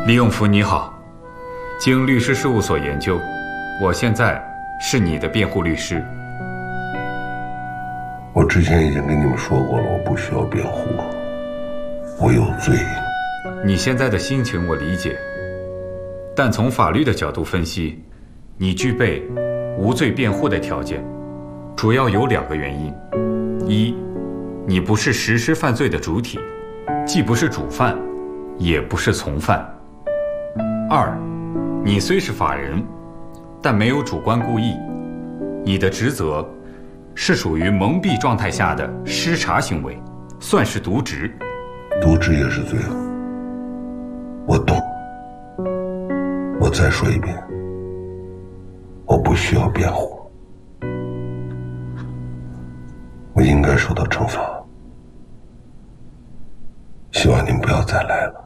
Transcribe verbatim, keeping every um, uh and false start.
李永福你好，经律师事务所研究，我现在是你的辩护律师。 我之前已经跟你们说过了，我不需要辩护，我有罪。 你现在的心情我理解，但从法律的角度分析，你具备无罪辩护的条件，主要有两个原因：一，你不是实施犯罪的主体，既不是主犯，也不是从犯；二，你虽是法人，但没有主观故意，你的职责是属于蒙蔽状态下的失察行为，算是渎职。 渎职也是罪啊，我懂。我再说一遍，我不需要辩护，我应该受到惩罚。希望您不要再来了。